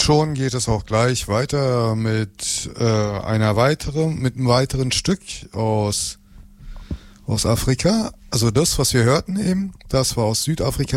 schon geht es auch gleich weiter mit einem weiteren Stück aus Afrika. Also das, was wir hörten eben, das war aus Südafrika.